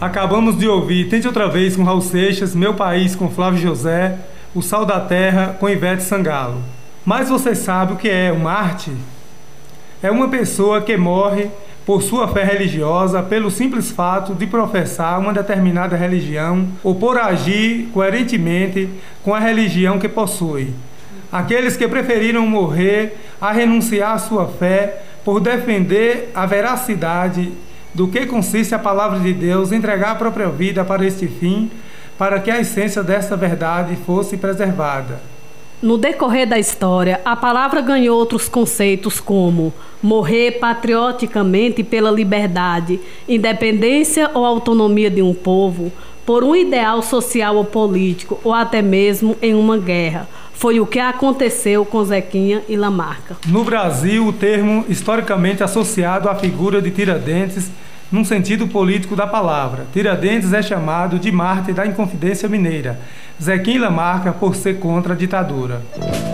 Acabamos de ouvir Tente Outra Vez com Raul Seixas, Meu País com Flávio José, O Sal da Terra com Ivete Sangalo. Mas você sabe o que é um mártir? É uma pessoa que morre por sua fé religiosa pelo simples fato de professar uma determinada religião ou por agir coerentemente com a religião que possui. Aqueles que preferiram morrer a renunciar à sua fé por defender a veracidade do que consiste a palavra de Deus, entregar a própria vida para este fim, para que a essência desta verdade fosse preservada. No decorrer da história, a palavra ganhou outros conceitos como morrer patrioticamente pela liberdade, independência ou autonomia de um povo, por um ideal social ou político, ou até mesmo em uma guerra. Foi o que aconteceu com Zequinha e Lamarca. No Brasil, o termo historicamente associado à figura de Tiradentes, num sentido político da palavra. Tiradentes é chamado de mártir da Inconfidência Mineira. Zequinha e Lamarca por ser contra a ditadura.